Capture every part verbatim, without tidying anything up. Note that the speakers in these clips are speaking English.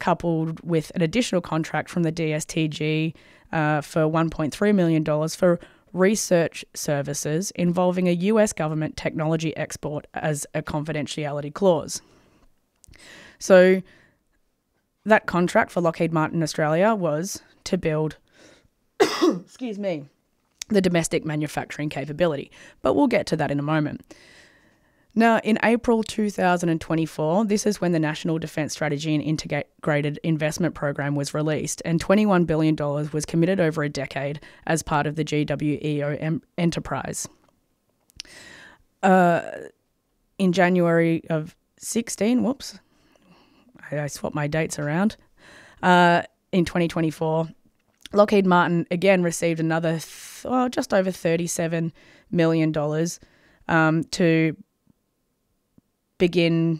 coupled with an additional contract from the D S T G uh, for one point three million dollars for research services involving a U S government technology export as a confidentiality clause. So that contract for Lockheed Martin Australia was to build, excuse me, the domestic manufacturing capability. But we'll get to that in a moment. Now, in April two thousand twenty-four, this is when the National Defence Strategy and Integrated Investment Program was released, and twenty-one billion dollars was committed over a decade as part of the G W E O em- enterprise. Uh, in January of sixteen, whoops, I, I swapped my dates around. Uh, in twenty twenty-four, Lockheed Martin again received another, th- well, just over thirty-seven million dollars um, to begin.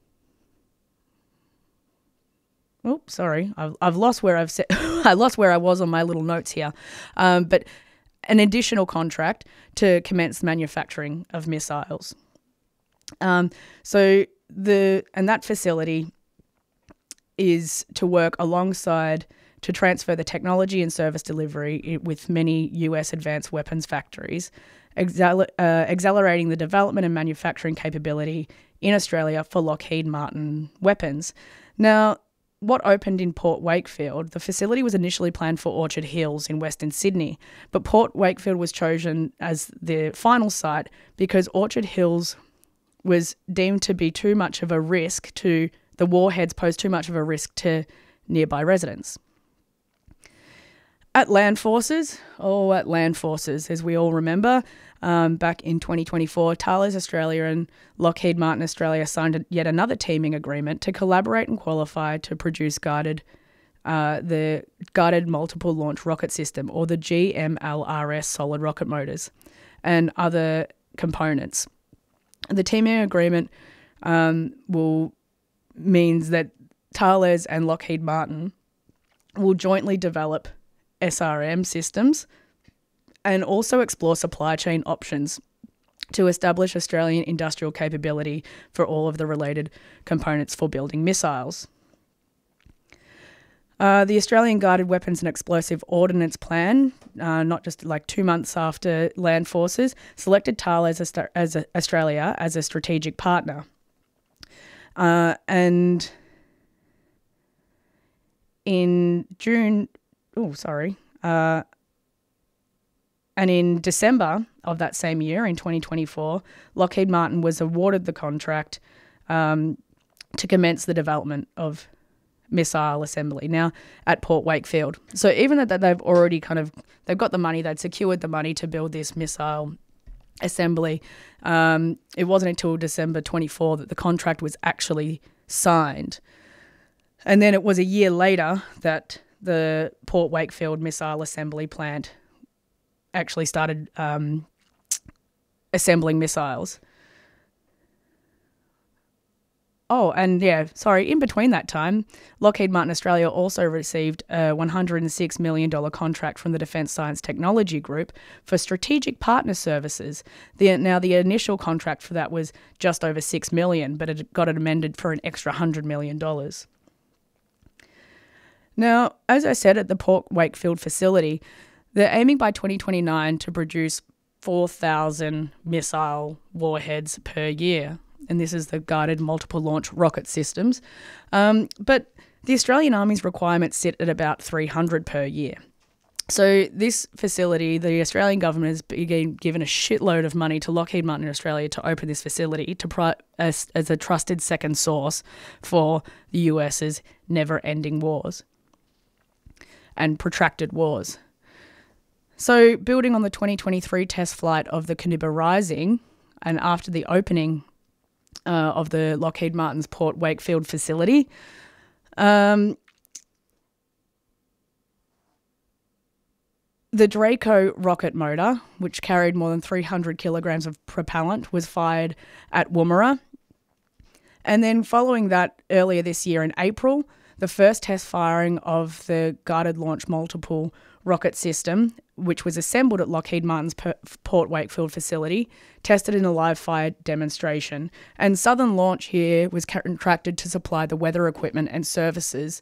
Oh, sorry, I've I've lost where I've set. I lost where I was on my little notes here, um, but an additional contract to commence manufacturing of missiles. Um, so the and that facility is to work alongside to transfer the technology and service delivery with many U S advanced weapons factories, excel- uh, accelerating the development and manufacturing capability in Australia for Lockheed Martin weapons. Now, what opened in Port Wakefield, the facility was initially planned for Orchard Hills in Western Sydney, but Port Wakefield was chosen as the final site because Orchard Hills was deemed to be too much of a risk to, the warheads posed too much of a risk to nearby residents. At Land Forces, oh, at Land Forces, as we all remember, um, back in twenty twenty-four, Thales Australia and Lockheed Martin Australia signed yet another teaming agreement to collaborate and qualify to produce guided, uh, the Guided Multiple Launch Rocket System, or the G M L R S solid rocket motors, and other components. The teaming agreement um, will means that Thales and Lockheed Martin will jointly develop S R M systems and also explore supply chain options to establish Australian industrial capability for all of the related components for building missiles. Uh, the Australian Guided Weapons and Explosive Ordnance Plan, uh, not just like two months after Land Forces, selected Thales as, as a, Australia as a strategic partner. Uh, and in June, oh, sorry, uh, and in December of that same year, in twenty twenty-four, Lockheed Martin was awarded the contract um, to commence the development of missile assembly now at Port Wakefield. So even that they've already kind of, they've got the money, they'd secured the money to build this missile assembly, um, it wasn't until December twenty-fourth that the contract was actually signed. And then it was a year later that the Port Wakefield missile assembly plant actually started um, assembling missiles. Oh, and yeah, sorry, in between that time, Lockheed Martin Australia also received a one hundred six million dollars contract from the Defence Science Technology Group for strategic partner services. The, now, the initial contract for that was just over six million dollars, but it got it amended for an extra one hundred million dollars. Now, as I said, at the Port Wakefield facility, they're aiming by twenty twenty-nine to produce four thousand missile warheads per year. And this is the Guided Multiple Launch Rocket Systems. Um, but the Australian Army's requirements sit at about three hundred per year. So this facility, the Australian government has been given a shitload of money to Lockheed Martin Australia to open this facility to pri- as, as a trusted second source for the US's never-ending wars and protracted wars. So building on the twenty twenty-three test flight of the Caniba Rising, and after the opening uh, of the Lockheed Martin's Port Wakefield facility, um, the Draco rocket motor, which carried more than three hundred kilograms of propellant, was fired at Woomera. And then following that, earlier this year in April, the first test firing of the Guided Launch Multiple Rocket System, which was assembled at Lockheed Martin's Port Wakefield facility, tested in a live fire demonstration. And Southern Launch here was contracted to supply the weather equipment and services